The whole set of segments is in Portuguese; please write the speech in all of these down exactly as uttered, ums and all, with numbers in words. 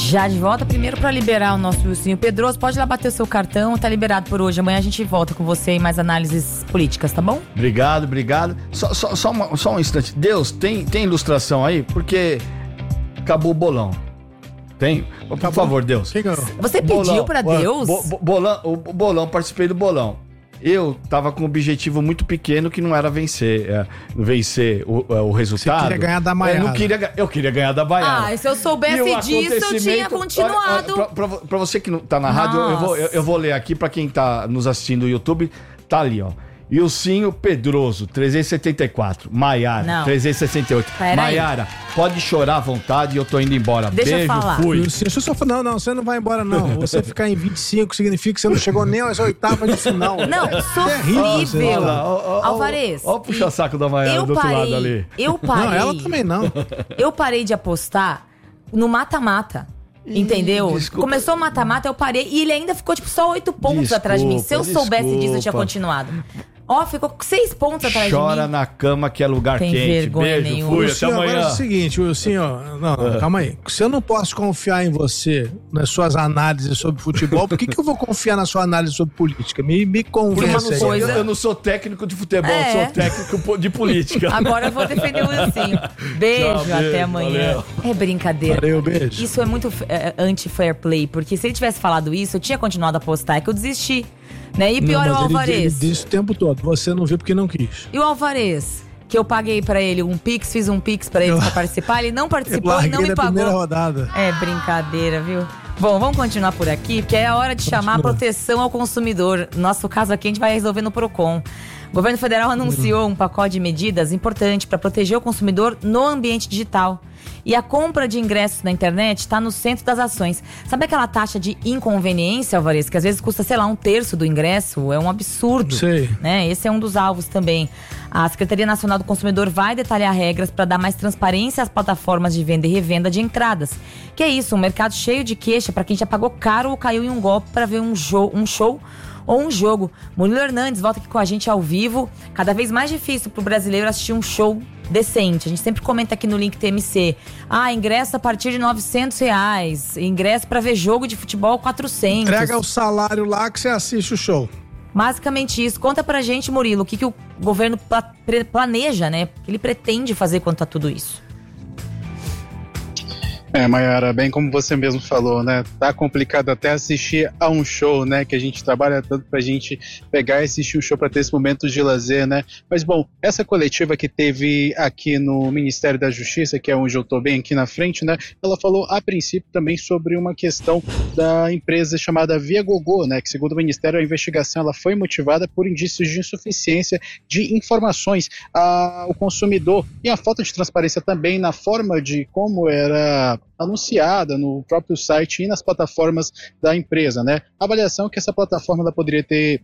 Já de volta, primeiro para liberar o nosso Wilson Pedroso, pode lá bater o seu cartão, tá liberado por hoje. Amanhã a gente volta com você e mais análises políticas, tá bom? Obrigado, obrigado. Só, só, só, uma, só um instante. Deus, tem, tem ilustração aí? Porque acabou o bolão. Tem? Por acabou. Favor, Deus. Você pediu bolão, pra Deus? Bo, bo, bolão, o bolão, participei do bolão. Eu tava com um objetivo muito pequeno que não era vencer, é, vencer o, o resultado. Você queria ganhar da Maiara. Eu, não queria, eu queria ganhar da Maiara. Ah, se eu soubesse disso, eu tinha continuado. Olha, pra, pra, pra você que não tá na rádio, eu vou, eu, eu vou ler aqui pra quem tá nos assistindo no YouTube. Tá ali, ó. Ilcinho Pedroso, trezentos e setenta e quatro. Maiara, trezentos e sessenta e oito. Maiara, pode chorar à vontade e eu tô indo embora. Deixa Beijo, eu falar. Fui. Deixa eu só falar. Não, não, você não vai embora, não. Você ficar em vinte e cinco significa que você não chegou nem às oitavas de final. Não, sofrível. Oh, Alvarez. Olha o puxa-saco da Maiara do parei, outro lado ali. Eu parei. Não, ela também não. Eu parei de apostar no mata-mata. Entendeu? Desculpa. Começou o mata-mata, eu parei. E ele ainda ficou, tipo, só oito pontos desculpa, atrás de mim. Se eu desculpa. soubesse disso, eu tinha continuado. Ó, oh, ficou seis pontos atrás Chora de mim. Chora na cama que é lugar Tem quente. Vergonha Beijo, nenhuma. fui, até amanhã. Agora é o seguinte, Wilson, ó, não, não, calma aí. Se eu não posso confiar em você, nas suas análises sobre futebol, por que, que eu vou confiar na sua análise sobre política? Me, me convença. Eu, eu, eu não sou técnico de futebol, é. eu sou técnico de política. Agora eu vou defender o Wilson. Beijo, Tchau, até beijo, amanhã. Valeu. É brincadeira. Valeu, beijo. Isso é muito é, anti-fair play, porque se ele tivesse falado isso, eu tinha continuado a apostar, é que eu desisti. Né? E pior, não, o Alvarez. Ele, ele disse o tempo todo. Você não viu porque não quis. E o Alvarez? Que eu paguei pra ele um Pix, fiz um Pix pra ele eu, pra participar. Ele não participou e não me pagou. Primeira rodada. É brincadeira, viu? Bom, vamos continuar por aqui, porque é a hora de Continua. chamar a proteção ao consumidor. Nosso caso aqui a gente vai resolver no Procon. O governo federal anunciou um pacote de medidas importante para proteger o consumidor no ambiente digital. E a compra de ingressos na internet está no centro das ações. Sabe aquela taxa de inconveniência, Alvarez, que às vezes custa, sei lá, um terço do ingresso? É um absurdo. Sei. Né? Esse é um dos alvos também. A Secretaria Nacional do Consumidor vai detalhar regras para dar mais transparência às plataformas de venda e revenda de entradas. Que é isso, um mercado cheio de queixa para quem já pagou caro ou caiu em um golpe para ver um show, um show ou um jogo. Murilo Hernandes volta aqui com a gente ao vivo. Cada vez mais difícil para o brasileiro assistir um show decente. A gente sempre comenta aqui no link T M C. Ah, ingresso a partir de novecentos reais. Ingresso para ver jogo de futebol quatrocentos. Entrega o salário lá que você assiste o show. Basicamente isso. Conta pra gente, Murilo, o que, que o governo pla- planeja, né? O que ele pretende fazer quanto a tudo isso. É, Maiara, bem como você mesmo falou, né? Tá complicado até assistir a um show, né? Que a gente trabalha tanto pra gente pegar e assistir um show pra ter esse momento de lazer, né? Mas, bom, essa coletiva que teve aqui no Ministério da Justiça, que é onde eu tô bem aqui na frente, né? Ela falou, a princípio, também sobre uma questão da empresa chamada Viagogo, né? Que, segundo o Ministério, a investigação ela foi motivada por indícios de insuficiência de informações ao consumidor e a falta de transparência também na forma de como era anunciada no próprio site e nas plataformas da empresa, né? A avaliação é que essa plataforma ela poderia ter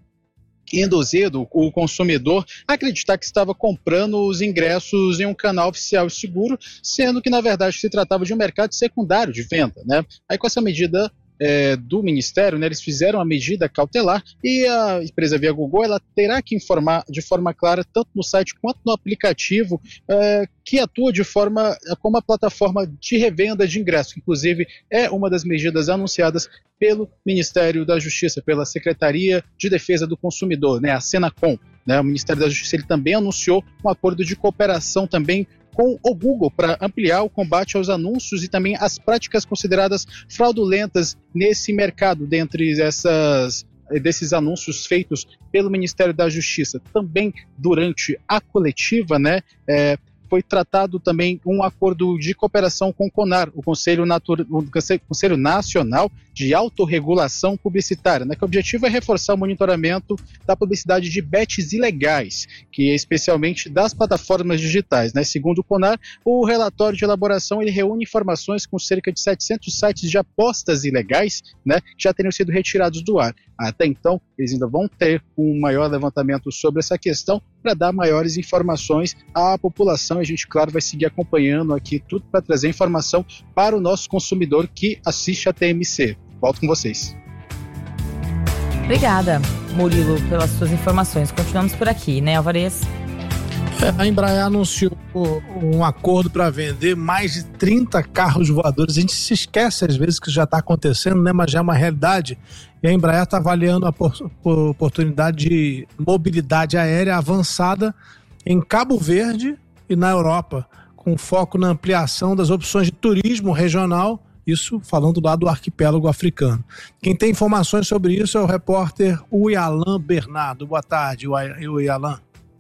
induzido o consumidor a acreditar que estava comprando os ingressos em um canal oficial e seguro, sendo que na verdade se tratava de um mercado secundário de venda, né? Aí com essa medida É, do Ministério, né, eles fizeram a medida cautelar e a empresa Viagogo ela terá que informar de forma clara, tanto no site quanto no aplicativo, é, que atua de forma como a plataforma de revenda de ingressos. Inclusive, é uma das medidas anunciadas pelo Ministério da Justiça, pela Secretaria de Defesa do Consumidor, né, a Senacom. Né, o Ministério da Justiça ele também anunciou um acordo de cooperação também com o Google para ampliar o combate aos anúncios e também as práticas consideradas fraudulentas nesse mercado, dentre essas, desses anúncios feitos pelo Ministério da Justiça. Também durante a coletiva, né, é, foi tratado também um acordo de cooperação com o CONAR, o Conselho, Natur... o Conselho Nacional de Autorregulação Publicitária, né, que o objetivo é reforçar o monitoramento da publicidade de bets ilegais, que é especialmente das plataformas digitais. Né? Segundo o CONAR, o relatório de elaboração ele reúne informações com cerca de setecentos sites de apostas ilegais, né, que já teriam sido retirados do ar. Até então, eles ainda vão ter um maior levantamento sobre essa questão para dar maiores informações à população. A gente, claro, vai seguir acompanhando aqui tudo para trazer informação para o nosso consumidor que assiste a T M C. Volto com vocês. Obrigada, Murilo, pelas suas informações. Continuamos por aqui, né, Alvarez? A Embraer anunciou um acordo para vender mais de trinta carros voadores. A gente se esquece às vezes que já está acontecendo, né? Mas já é uma realidade. E a Embraer está avaliando a oportunidade de mobilidade aérea avançada em Cabo Verde e na Europa, com foco na ampliação das opções de turismo regional, isso falando lá do arquipélago africano. Quem tem informações sobre isso é o repórter Uyalan Bernardo. Boa tarde, Uyalan.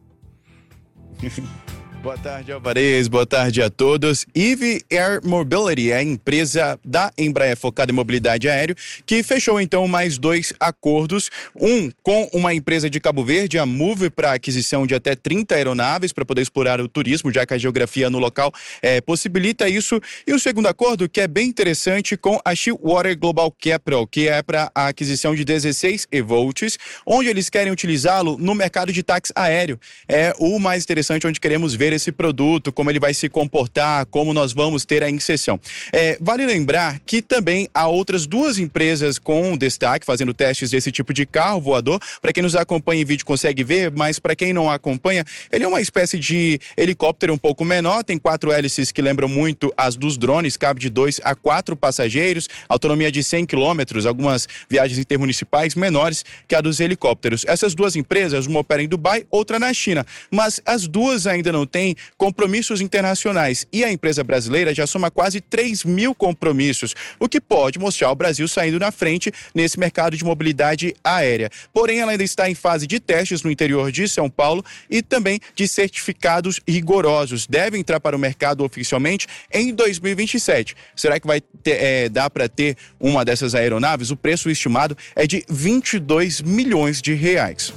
Boa tarde, Alvarez. Boa tarde a todos. Eve Air Mobility é a empresa da Embraer focada em mobilidade aérea que fechou então mais dois acordos. Um com uma empresa de Cabo Verde, a Move, para aquisição de até trinta aeronaves para poder explorar o turismo, já que a geografia no local é, possibilita isso. E o segundo acordo, que é bem interessante, com a Shearwater Global Capital, que é para a aquisição de dezesseis E-Volts, onde eles querem utilizá-lo no mercado de táxi aéreo. É o mais interessante, onde queremos ver esse produto, como ele vai se comportar, como nós vamos ter a inserção. É, vale lembrar que também há outras duas empresas com destaque fazendo testes desse tipo de carro voador. Para quem nos acompanha em vídeo consegue ver, mas para quem não acompanha, ele é uma espécie de helicóptero um pouco menor, tem quatro hélices que lembram muito as dos drones, cabe de dois a quatro passageiros, autonomia de cem quilômetros, algumas viagens intermunicipais menores que a dos helicópteros. Essas duas empresas, uma opera em Dubai, outra na China, mas as duas ainda não têm compromissos internacionais e a empresa brasileira já soma quase três mil compromissos, o que pode mostrar o Brasil saindo na frente nesse mercado de mobilidade aérea. Porém, ela ainda está em fase de testes no interior de São Paulo e também de certificados rigorosos. Deve entrar para o mercado oficialmente em dois mil e vinte e sete. Será que vai ter, é, dar para ter uma dessas aeronaves? O preço estimado é de vinte e dois milhões de reais.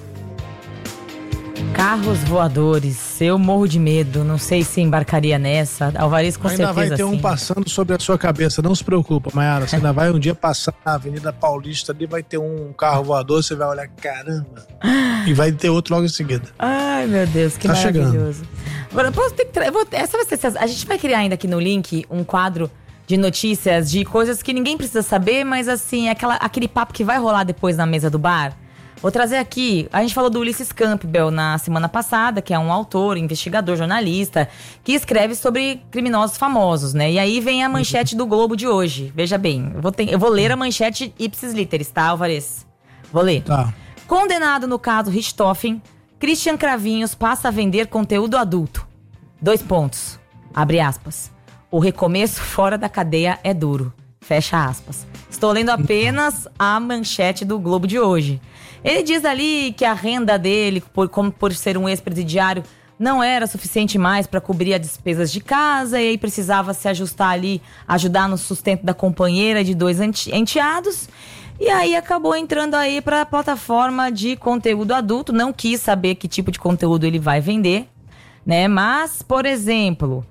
Carros voadores, eu morro de medo, não sei se embarcaria nessa. Alvarez com ainda certeza vai ter sim. Um passando sobre a sua cabeça, não se preocupa, Mayara, você ainda vai um dia passar na Avenida Paulista ali, vai ter um carro voador, você vai olhar, caramba, e vai ter outro logo em seguida. Ai, meu Deus, que tá maravilhoso. Chegando. Agora, posso ter que tra... vou... Essa vai ser... A gente vai criar ainda aqui no link um quadro de notícias, de coisas que ninguém precisa saber, mas assim, aquela... aquele papo que vai rolar depois na mesa do bar. Vou trazer aqui, a gente falou do Ulisses Campbell na semana passada, que é um autor, investigador, jornalista, que escreve sobre criminosos famosos, né? E aí vem a manchete do Globo de hoje. Veja bem, eu vou, ter, eu vou ler a manchete ipsis literis, tá, Alvarez? Vou ler. Tá. Condenado no caso Richthofen, Christian Cravinhos passa a vender conteúdo adulto. Dois pontos. Abre aspas. O recomeço fora da cadeia é duro. Fecha aspas. Estou lendo apenas a manchete do Globo de hoje. Ele diz ali que a renda dele, por, como por ser um ex-presidiário, não era suficiente mais para cobrir as despesas de casa, e aí precisava se ajustar ali, ajudar no sustento da companheira de dois enteados. E aí acabou entrando aí para a plataforma de conteúdo adulto, não quis saber que tipo de conteúdo ele vai vender, né? Mas, por exemplo,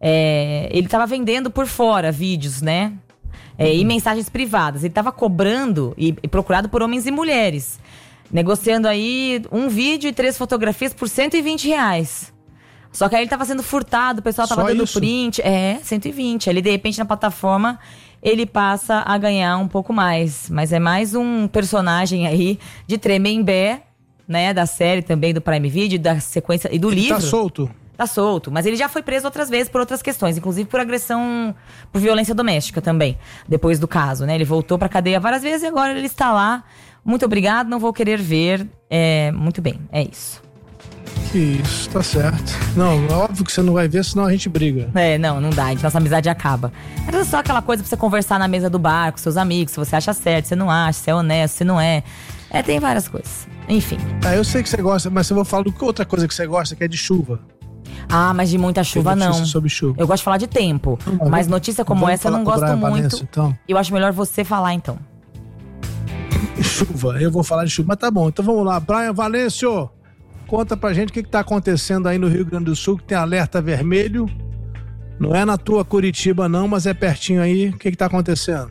é, ele estava vendendo por fora vídeos, né? É, e mensagens privadas. Ele estava cobrando e, e procurado por homens e mulheres, negociando aí um vídeo e três fotografias por cento e vinte reais. Só que aí ele estava sendo furtado, o pessoal estava dando isso? print. É, cento e vinte. Aí, de repente, na plataforma, ele passa a ganhar um pouco mais. Mas é mais um personagem aí de Tremembé, né? Da série também, do Prime Video, da sequência e do ele livro. Tá solto. Tá solto, mas ele já foi preso outras vezes por outras questões, inclusive por agressão, por violência doméstica também, depois do caso, né? Ele voltou pra cadeia várias vezes e agora ele está lá. Muito obrigado, não vou querer ver. É, muito bem, é isso. Isso, tá certo. Não, óbvio que você não vai ver, senão a gente briga. É, não, não dá, nossa amizade acaba. Era só aquela coisa pra você conversar na mesa do bar com seus amigos, se você acha certo, se não acha, se é honesto, se não é. É, tem várias coisas. Enfim. Ah, eu sei que você gosta, mas eu vou falar de outra coisa que você gosta, que é de chuva. Ah, mas de muita chuva não. Sobre chuva. Eu gosto de falar de tempo. Não, mas notícia como essa eu não gosto muito. Valença, então. Eu acho melhor você falar então. Chuva, eu vou falar de chuva. Mas tá bom, então vamos lá. Brian Valêncio, conta pra gente o que, que tá acontecendo aí no Rio Grande do Sul, que tem alerta vermelho. Não é na tua Curitiba não, mas é pertinho aí. O que, que tá acontecendo?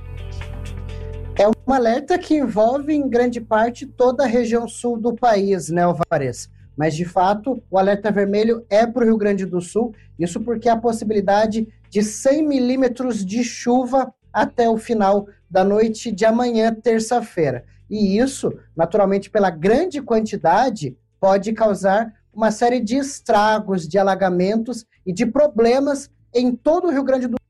É um alerta que envolve em grande parte toda a região sul do país, né, Alvarez? Mas, de fato, o alerta vermelho é para o Rio Grande do Sul, isso porque há a possibilidade de cem milímetros de chuva até o final da noite de amanhã, terça-feira. E isso, naturalmente, pela grande quantidade, pode causar uma série de estragos, de alagamentos e de problemas em todo o Rio Grande do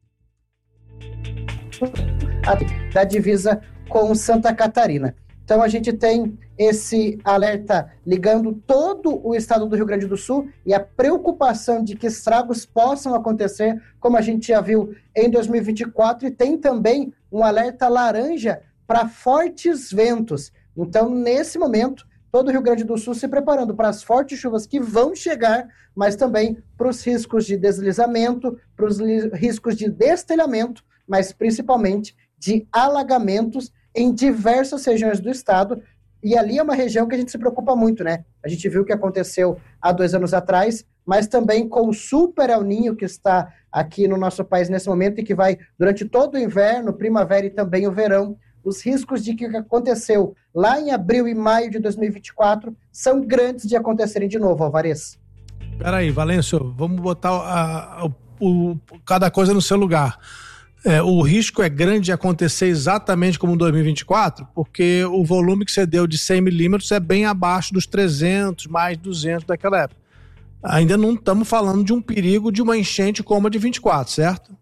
Sul, da divisa com Santa Catarina. Então a gente tem esse alerta ligando todo o estado do Rio Grande do Sul e a preocupação de que estragos possam acontecer, como a gente já viu em dois mil e vinte e quatro, e tem também um alerta laranja para fortes ventos. Então, nesse momento, todo o Rio Grande do Sul se preparando para as fortes chuvas que vão chegar, mas também para os riscos de deslizamento, para os riscos de destelhamento, mas principalmente de alagamentos em diversas regiões do estado. E ali é uma região que a gente se preocupa muito, né? A gente viu o que aconteceu há dois anos atrás, mas também com o super El Niño que está aqui no nosso país nesse momento e que vai durante todo o inverno, primavera e também o verão. Os riscos de que o que aconteceu lá em abril e maio de dois mil e vinte e quatro são grandes de acontecerem de novo, Alvarez. Peraí, Valêncio, vamos botar a, a, o, cada coisa no seu lugar. É, o risco é grande de acontecer exatamente como em dois mil e vinte e quatro, porque o volume que você deu de cem milímetros é bem abaixo dos trezentos, mais duzentos daquela época. Ainda não estamos falando de um perigo de uma enchente como a de vinte e quatro, certo?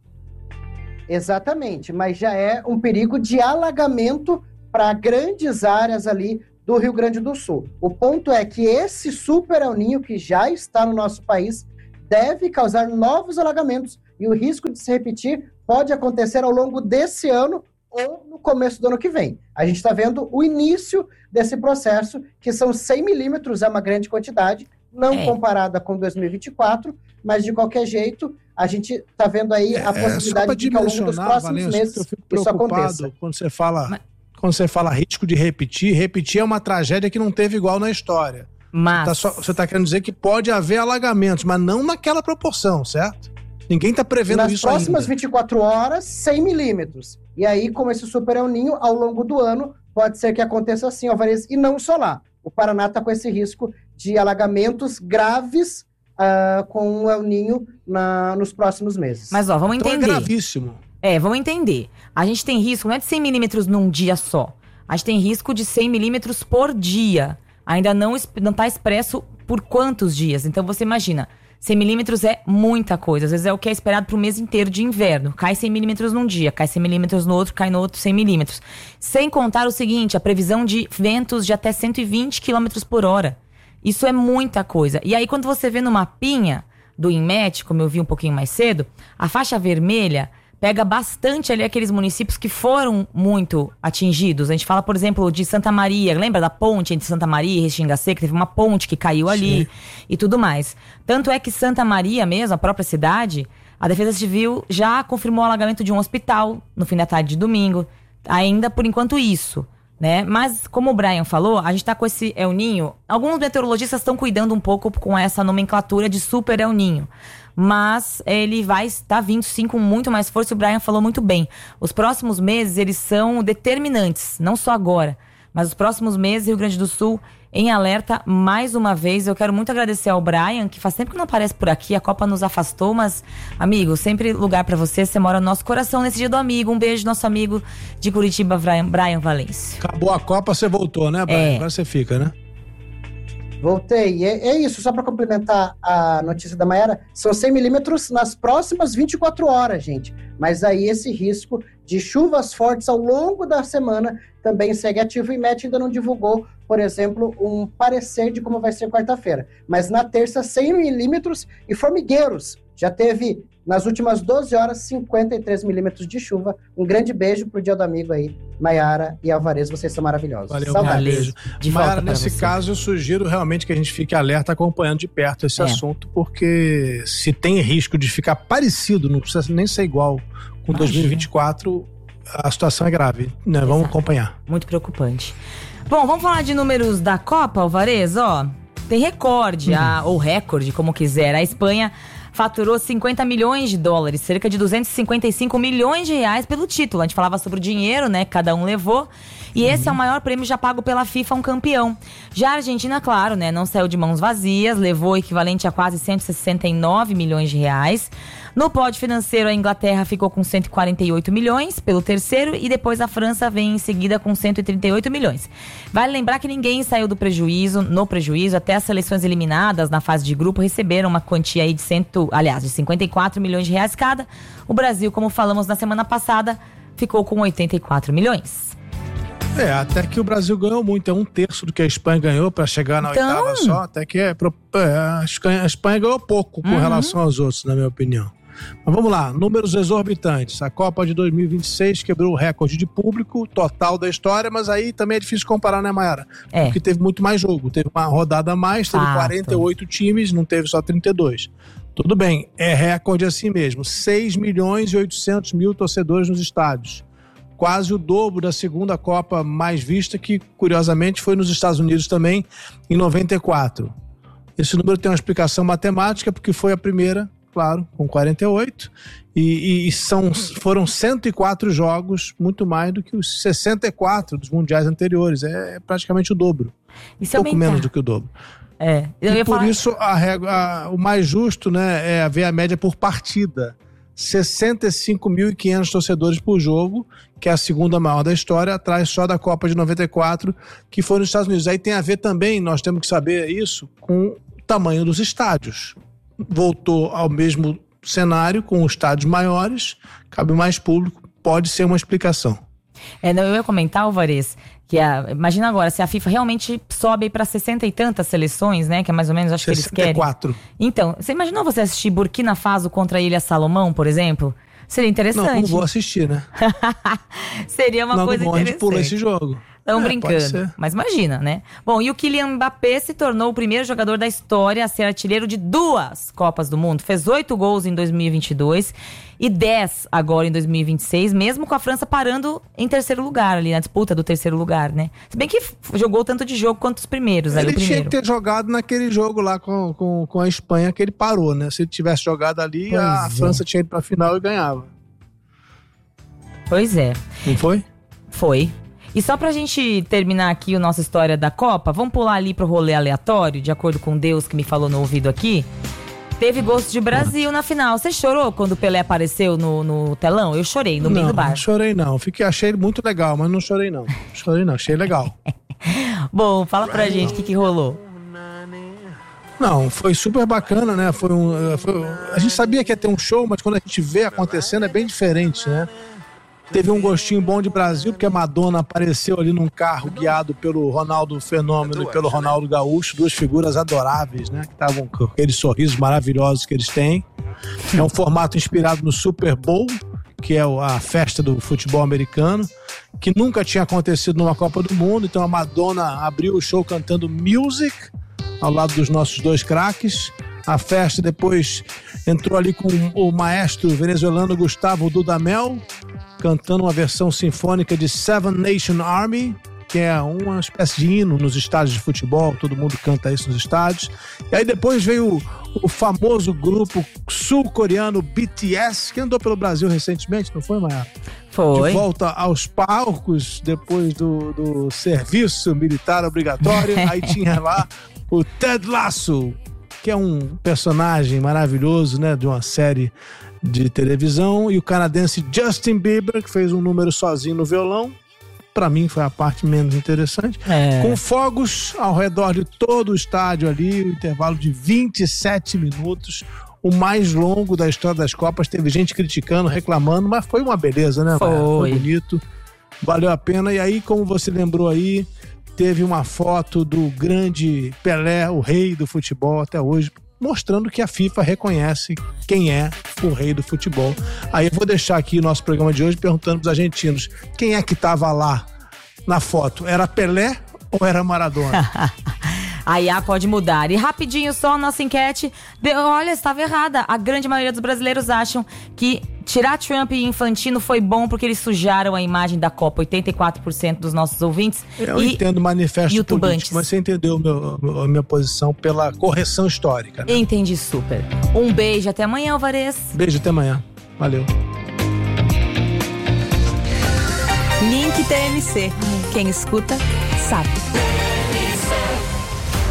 Exatamente, mas já é um perigo de alagamento para grandes áreas ali do Rio Grande do Sul. O ponto é que esse super El Niño que já está no nosso país deve causar novos alagamentos e o risco de se repetir pode acontecer ao longo desse ano ou no começo do ano que vem. A gente está vendo o início desse processo, que são cem milímetros, é uma grande quantidade, não é. comparada com dois mil e vinte e quatro, mas de qualquer jeito, a gente está vendo aí a é, possibilidade de que ao longo dos próximos Valêncio, meses eu fico isso aconteça. Quando você fala, mas... quando você fala risco de repetir, repetir é uma tragédia que não teve igual na história. Mas... Você está querendo dizer que pode haver alagamentos, mas não naquela proporção, certo? Ninguém está prevendo Nas isso ainda. Nas próximas vinte e quatro horas, cem milímetros. E aí, como esse super El Niño, ao longo do ano, pode ser que aconteça assim, Alvarez, e não só lá. O Paraná está com esse risco de alagamentos graves uh, com o El Niño na, nos próximos meses. Mas, ó, vamos entender. Então é gravíssimo. É, vamos entender. A gente tem risco, não é de cem milímetros num dia só. A gente tem risco de cem milímetros por dia. Ainda não está expresso por quantos dias. Então, você imagina... cem milímetros é muita coisa, às vezes é o que é esperado para o mês inteiro de inverno. Cai cem milímetros num dia, cai cem milímetros no outro, cai no outro cem milímetros. Sem contar o seguinte, a previsão de ventos de até cento e vinte quilômetros por hora. Isso é muita coisa. E aí quando você vê no mapinha do INMET, como eu vi um pouquinho mais cedo, a faixa vermelha pega bastante ali aqueles municípios que foram muito atingidos. A gente fala, por exemplo, de Santa Maria. Lembra da ponte entre Santa Maria e Restinga Seca? Teve uma ponte que caiu ali. Sim. E tudo mais. Tanto é que Santa Maria mesmo, a própria cidade, a Defesa Civil já confirmou o alagamento de um hospital no fim da tarde de domingo. Ainda por enquanto isso, né? Mas, como o Brian falou, a gente tá com esse El Niño. Alguns meteorologistas estão cuidando um pouco com essa nomenclatura de super El Niño. Mas ele vai estar vindo sim com muito mais força, o Brian falou muito bem. Os próximos meses, eles são determinantes, não só agora, mas os próximos meses, Rio Grande do Sul em alerta mais uma vez. Eu quero muito agradecer ao Brian, que faz tempo que não aparece por aqui, a Copa nos afastou, mas, amigo, sempre lugar pra você, você mora no nosso coração nesse dia do amigo. Um beijo, nosso amigo de Curitiba, Brian, Brian Valêncio. Acabou a Copa, você voltou, né, Brian? É. Agora você fica, né? Voltei. É, é isso, só para complementar a notícia da Maiara, são cem milímetros nas próximas vinte e quatro horas, gente. Mas aí esse risco de chuvas fortes ao longo da semana também segue ativo. E o INMET ainda não divulgou, por exemplo, um parecer de como vai ser quarta-feira. Mas na terça, cem milímetros e formigueiros. Já teve, nas últimas doze horas, cinquenta e três milímetros de chuva. Um grande beijo pro Dia do Amigo aí, Maiara e Alvarez, vocês são maravilhosos. Valeu, um beijo. Maiara, nesse você. caso, eu sugiro realmente que a gente fique alerta, acompanhando de perto esse é. assunto, porque se tem risco de ficar parecido, não precisa nem ser igual com Imagina. dois mil e vinte e quatro, a situação é grave, né? Exato. Vamos acompanhar. Muito preocupante. Bom, vamos falar de números da Copa, Alvarez, ó. Tem recorde, uhum. a, ou recorde, como quiser. A Espanha faturou cinquenta milhões de dólares, cerca de duzentos e cinquenta e cinco milhões de reais pelo título. A gente falava sobre o dinheiro, né, cada um levou. E uhum. esse é o maior prêmio já pago pela FIFA, um campeão. Já a Argentina, claro, né, não saiu de mãos vazias, levou o equivalente a quase cento e sessenta e nove milhões de reais. No pódio financeiro, a Inglaterra ficou com cento e quarenta e oito milhões pelo terceiro e depois a França vem em seguida com cento e trinta e oito milhões. Vale lembrar que ninguém saiu do prejuízo, no prejuízo, até as seleções eliminadas na fase de grupo receberam uma quantia aí de cento, aliás, de cinquenta e quatro milhões de reais cada. O Brasil, como falamos na semana passada, ficou com oitenta e quatro milhões. É, até que o Brasil ganhou muito, é um terço do que a Espanha ganhou para chegar na então... oitava só, até que é, é, a Espanha ganhou pouco com uhum. relação aos outros, na minha opinião. Mas vamos lá, números exorbitantes. A Copa de dois mil e vinte e seis quebrou o recorde de público total da história, mas aí também é difícil comparar, né, Mayara? É. Porque teve muito mais jogo, teve uma rodada a mais, teve ah, quarenta e oito tô. times, não teve só trinta e dois. Tudo bem, é recorde assim mesmo, seis milhões e oitocentos mil torcedores nos estádios. Quase o dobro da segunda Copa mais vista, que curiosamente foi nos Estados Unidos também, em noventa e quatro. Esse número tem uma explicação matemática, porque foi a primeira, claro, com quarenta e oito, e, e são, foram cento e quatro jogos, muito mais do que os sessenta e quatro dos mundiais anteriores. É, é praticamente o dobro. Isso um pouco menos do que o dobro. É. Eu e ia por falar... isso a régua, a, o mais justo, né, é ver a média por partida. sessenta e cinco mil e quinhentos torcedores por jogo, que é a segunda maior da história, atrás só da Copa de noventa e quatro, que foi nos Estados Unidos. Aí tem a ver também, nós temos que saber isso, com o tamanho dos estádios. Voltou ao mesmo cenário, com estádios maiores, cabe mais público, pode ser uma explicação. É, não, eu ia comentar, Alvarez, que a, imagina agora, se a FIFA realmente sobe para sessenta e tantas seleções, né, que é mais ou menos, acho que eles querem. sessenta e quatro. Então, você imaginou você assistir Burkina Faso contra a Ilha Salomão, por exemplo? Seria interessante. Não, não vou assistir, né? Seria uma não, coisa não, interessante. A gente pula esse jogo. Estão é, brincando, mas imagina, né? Bom, e o Kylian Mbappé se tornou o primeiro jogador da história a ser artilheiro de duas Copas do Mundo. Fez oito gols em dois mil e vinte e dois e dez agora em dois mil e vinte e seis, mesmo com a França parando em terceiro lugar ali, na disputa do terceiro lugar, né? Se bem que jogou tanto de jogo quanto os primeiros. Ele ali, tinha que ter jogado naquele jogo lá com, com, com a Espanha que ele parou, né? Se ele tivesse jogado ali, pois a é. França tinha ido pra final e ganhava. Pois é. Não foi? Foi. E só pra gente terminar aqui a nossa história da Copa, vamos pular ali pro rolê aleatório, de acordo com Deus que me falou no ouvido aqui. Teve gosto de Brasil na final. Você chorou quando o Pelé apareceu no, no telão? Eu chorei no meio do bar. Não, chorei não. Fiquei, achei ele muito legal, mas não chorei não. Chorei não, achei legal. Bom, fala pra gente o que, que rolou. Não, foi super bacana, né? Foi um, foi, a gente sabia que ia ter um show, mas quando a gente vê acontecendo é bem diferente, né? Teve um gostinho bom de Brasil, porque a Madonna apareceu ali num carro guiado pelo Ronaldo Fenômeno e pelo Ronaldo Gaúcho, duas figuras adoráveis, né? Que estavam com aqueles sorrisos maravilhosos que eles têm. É um formato inspirado no Super Bowl, que é a festa do futebol americano, que nunca tinha acontecido numa Copa do Mundo. Então a Madonna abriu o show cantando Music, ao lado dos nossos dois craques. A festa depois entrou ali com o maestro venezuelano Gustavo Dudamel, cantando uma versão sinfônica de Seven Nation Army, que é uma espécie de hino nos estádios de futebol, todo mundo canta isso nos estádios. E aí depois veio o, o famoso grupo sul-coreano B T S, que andou pelo Brasil recentemente, não foi, Maia? Foi. De volta aos palcos, depois do, do serviço militar obrigatório. Aí tinha lá o Ted Lasso, que é um personagem maravilhoso, né, de uma série de televisão, e o canadense Justin Bieber, que fez um número sozinho no violão. Pra mim foi a parte menos interessante. É. Com fogos ao redor de todo o estádio ali, o intervalo de vinte e sete minutos, o mais longo da história das Copas. Teve gente criticando, reclamando, mas foi uma beleza, né? Foi. Foi bonito, valeu a pena. E aí, como você lembrou aí, teve uma foto do grande Pelé, o rei do futebol até hoje, mostrando que a FIFA reconhece quem é o rei do futebol. Aí eu vou deixar aqui o nosso programa de hoje perguntando para os argentinos, quem é que estava lá na foto? Era Pelé ou era Maradona? A I A pode mudar. E rapidinho só a nossa enquete. Olha, estava errada. A grande maioria dos brasileiros acham que tirar Trump e Infantino foi bom porque eles sujaram a imagem da Copa. oitenta e quatro por cento dos nossos ouvintes. Eu e entendo o manifesto político, mas você entendeu meu, a minha posição pela correção histórica, né? Entendi super. Um beijo, até amanhã, Alvarez. Beijo, até amanhã. Valeu. Link T M C. Quem escuta, sabe.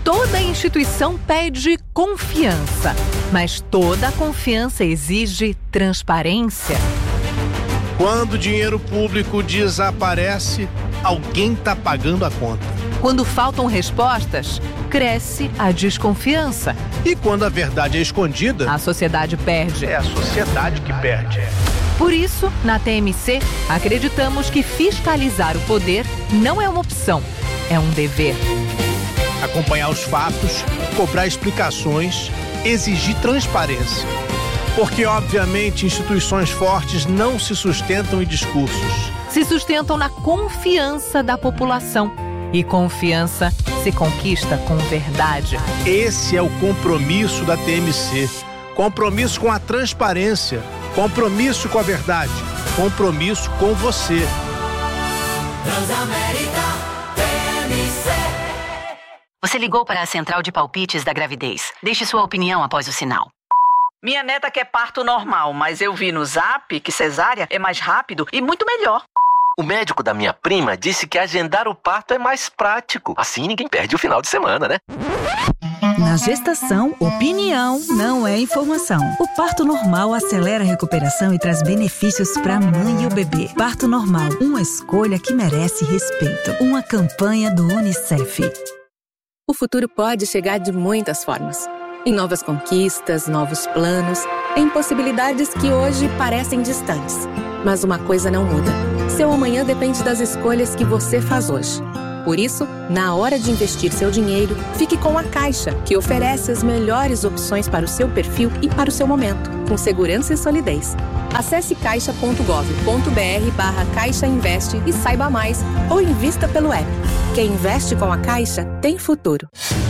Toda instituição pede confiança, mas toda confiança exige transparência. Quando o dinheiro público desaparece, alguém está pagando a conta. Quando faltam respostas, cresce a desconfiança. E quando a verdade é escondida, a sociedade perde. É a sociedade que perde. Por isso, na T M C, acreditamos que fiscalizar o poder não é uma opção, é um dever. Acompanhar os fatos, cobrar explicações, exigir transparência. Porque, obviamente, instituições fortes não se sustentam em discursos. Se sustentam na confiança da população. E confiança se conquista com verdade. Esse é o compromisso da T M C. Compromisso com a transparência. Compromisso com a verdade. Compromisso com você. Transamérica T M C. Você ligou para a central de palpites da gravidez. Deixe sua opinião após o sinal. Minha neta quer parto normal, mas eu vi no Zap que cesárea é mais rápido e muito melhor. O médico da minha prima disse que agendar o parto é mais prático. Assim ninguém perde o final de semana, né? Na gestação, opinião não é informação. O parto normal acelera a recuperação e traz benefícios para a mãe e o bebê. Parto normal, uma escolha que merece respeito. Uma campanha do Unicef. O futuro pode chegar de muitas formas. Em novas conquistas, novos planos, em possibilidades que hoje parecem distantes. Mas uma coisa não muda. Seu amanhã depende das escolhas que você faz hoje. Por isso, na hora de investir seu dinheiro, fique com a Caixa, que oferece as melhores opções para o seu perfil e para o seu momento, com segurança e solidez. Acesse caixa ponto gov ponto br barra Caixa Investe e saiba mais, ou invista pelo app. Quem investe com a Caixa tem futuro.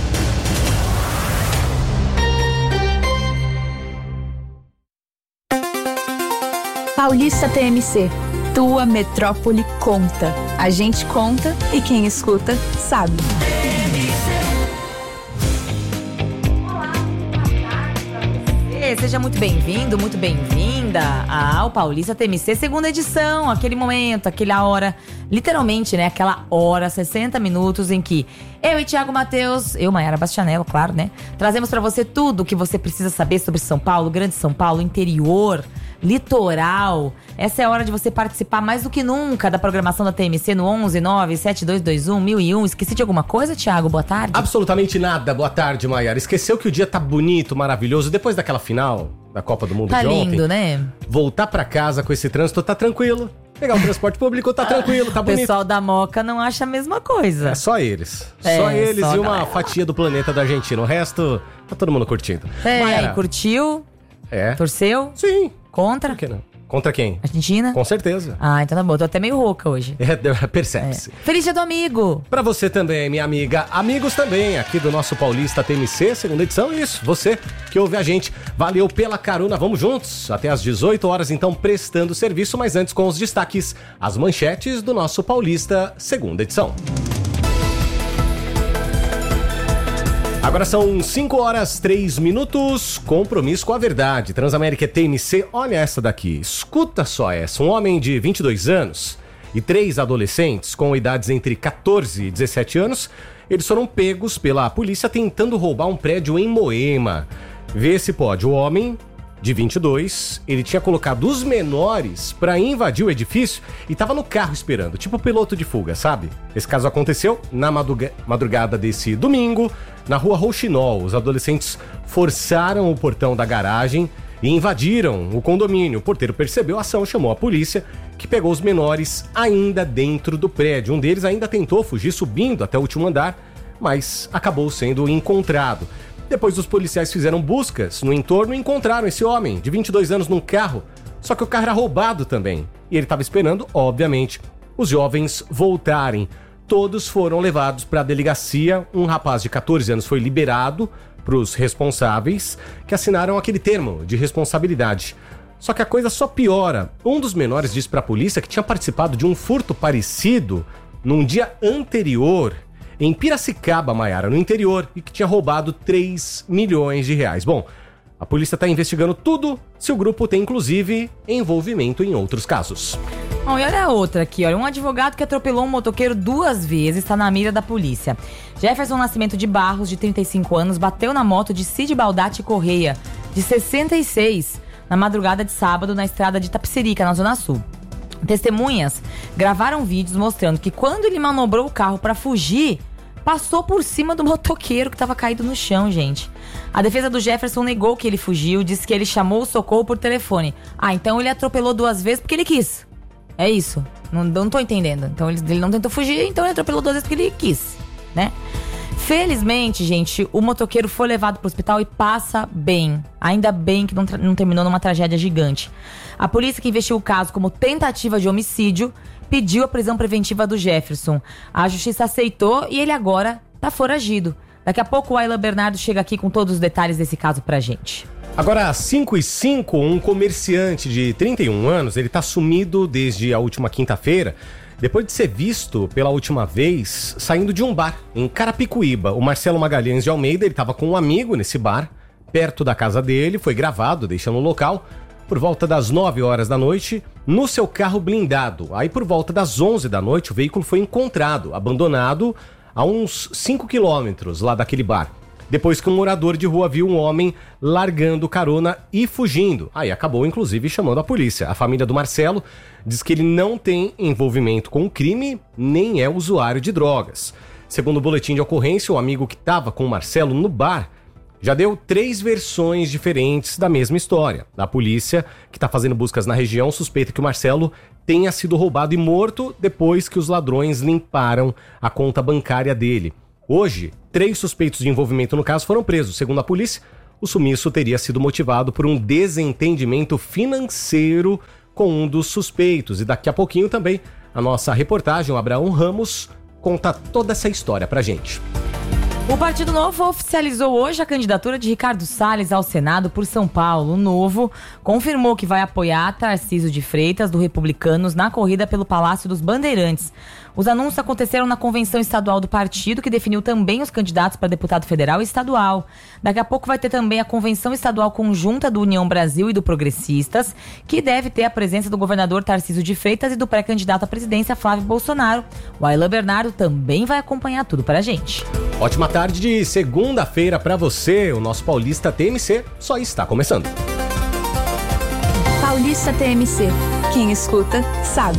Paulista T M C. Tua metrópole conta. A gente conta e quem escuta sabe. Seja muito bem-vindo, muito bem-vinda ao Paulista T M C, segunda edição, aquele momento, aquela hora, literalmente, né, aquela hora, sessenta minutos em que eu e Thiago Matheus, eu, Mayara Bastianello, claro, né, trazemos pra você tudo o que você precisa saber sobre São Paulo, Grande São Paulo, interior, litoral. Essa é a hora de você participar mais do que nunca da programação da T M C no onze nove sete dois dois um mil e um. Esqueci de alguma coisa, Thiago? Boa tarde. Absolutamente nada. Boa tarde, Mayara. Esqueceu que o dia tá bonito, maravilhoso. Depois daquela final da Copa do Mundo tá de ontem. Tá lindo, né? Voltar pra casa com esse trânsito tá tranquilo. Pegar o transporte público tá tranquilo, tá bonito. O pessoal da Moca não acha a mesma coisa. É só eles. É, só eles só e uma galera. fatia do planeta da Argentina. O resto, tá todo mundo curtindo. É, Mayara, curtiu? É. Torceu? Sim. Contra? Por que não? Contra quem? Argentina? Com certeza. Ah, então tá bom. Tô até meio rouca hoje. É, percebe-se. É. Feliz dia do amigo! Pra você também, minha amiga. Amigos também, aqui do nosso Paulista T M C, segunda edição. Isso, você que ouve a gente. Valeu pela carona, vamos juntos. Até às dezoito horas, então, prestando serviço. Mas antes, com os destaques, as manchetes do nosso Paulista, segunda edição. Agora são cinco horas, três minutos, compromisso com a verdade. Transamérica T M C, olha essa daqui, escuta só essa. Um homem de vinte e dois anos e três adolescentes com idades entre catorze e dezessete anos, eles foram pegos pela polícia tentando roubar um prédio em Moema. Vê se pode, o homem de vinte e dois, ele tinha colocado os menores pra invadir o edifício e tava no carro esperando, tipo piloto de fuga, sabe? Esse caso aconteceu na madruga- madrugada desse domingo, na rua Rouxinol. Os adolescentes forçaram o portão da garagem e invadiram o condomínio. O porteiro percebeu a ação, chamou a polícia, que pegou os menores ainda dentro do prédio. Um deles ainda tentou fugir subindo até o último andar, mas acabou sendo encontrado. Depois os policiais fizeram buscas no entorno e encontraram esse homem de vinte e dois anos num carro, só que o carro era roubado também. E ele estava esperando, obviamente, os jovens voltarem. Todos foram levados para a delegacia. Um rapaz de catorze anos foi liberado para os responsáveis, que assinaram aquele termo de responsabilidade. Só que a coisa só piora. Um dos menores disse para a polícia que tinha participado de um furto parecido num dia anterior em Piracicaba, Mayara, no interior, e que tinha roubado três milhões de reais. Bom, A polícia está investigando tudo se o grupo tem, inclusive, envolvimento em outros casos. Bom, e olha a outra aqui, olha. Um advogado que atropelou um motoqueiro duas vezes está na mira da polícia. Jefferson Nascimento de Barros, de trinta e cinco anos, bateu na moto de Cid Baldatti Correia, de sessenta e seis, na madrugada de sábado, na estrada de Itapecerica, na Zona Sul. Testemunhas gravaram vídeos mostrando que quando ele manobrou o carro para fugir, passou por cima do motoqueiro que estava caído no chão, gente. A defesa do Jefferson negou que ele fugiu, disse que ele chamou o socorro por telefone. Ah, então ele atropelou duas vezes porque ele quis. É isso. Não, não tô entendendo. Então ele, ele não tentou fugir, então ele atropelou duas vezes porque ele quis, né? Felizmente, gente, o motoqueiro foi levado pro hospital e passa bem. Ainda bem que não, não terminou numa tragédia gigante. A polícia, que investiu o caso como tentativa de homicídio, pediu a prisão preventiva do Jefferson. A justiça aceitou e ele agora tá foragido. Daqui a pouco o Ayla Bernardo chega aqui com todos os detalhes desse caso pra gente. Agora, às cinco e cinco, um comerciante de trinta e um anos, ele tá sumido desde a última quinta-feira, depois de ser visto pela última vez saindo de um bar em Carapicuíba. O Marcelo Magalhães de Almeida, ele tava com um amigo nesse bar, perto da casa dele, foi gravado, deixando o local, por volta das nove horas da noite, no seu carro blindado. Aí, por volta das onze da noite, o veículo foi encontrado, abandonado a uns cinco quilômetros lá daquele bar. Depois que um morador de rua viu um homem largando carona e fugindo. Aí acabou, inclusive, chamando a polícia. A família do Marcelo diz que ele não tem envolvimento com o crime, nem é usuário de drogas. Segundo o boletim de ocorrência, o amigo que estava com o Marcelo no bar já deu três versões diferentes da mesma história. A polícia, que está fazendo buscas na região, suspeita que o Marcelo tenha sido roubado e morto depois que os ladrões limparam a conta bancária dele. Hoje, três suspeitos de envolvimento no caso foram presos. Segundo a polícia, o sumiço teria sido motivado por um desentendimento financeiro com um dos suspeitos. E daqui a pouquinho também a nossa reportagem, o Abraão Ramos, conta toda essa história pra gente. O Partido Novo oficializou hoje a candidatura de Ricardo Salles ao Senado por São Paulo. O Novo confirmou que vai apoiar Tarcísio de Freitas, do Republicanos, na corrida pelo Palácio dos Bandeirantes. Os anúncios aconteceram na convenção estadual do partido, que definiu também os candidatos para deputado federal e estadual. Daqui a pouco vai ter também a convenção estadual conjunta do União Brasil e do Progressistas, que deve ter a presença do governador Tarcísio de Freitas e do pré-candidato à presidência Flávio Bolsonaro. O Ayla Bernardo também vai acompanhar tudo pra gente. Ótima tarde de segunda-feira pra você. O nosso Paulista T M C só está começando. Paulista T M C. Quem escuta, sabe.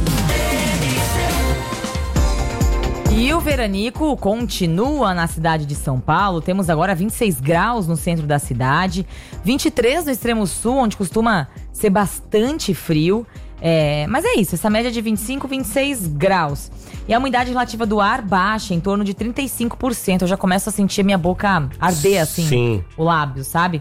E o veranico continua na cidade de São Paulo. Temos agora vinte e seis graus no centro da cidade, vinte e três no extremo sul, onde costuma ser bastante frio. É, mas é isso, essa média de vinte e cinco, vinte e seis graus. E a umidade relativa do ar baixa, em torno de trinta e cinco por cento. Eu já começo a sentir a minha boca arder, assim, Sim. o lábio, sabe?